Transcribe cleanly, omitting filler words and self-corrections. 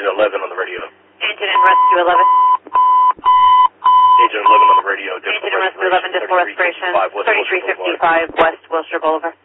Agent 11 on the radio. Agent and Rescue 11. Agent 11 on the radio. Agent and Rescue 11, Distal Restoration, 3355 West Wilshire Boulevard.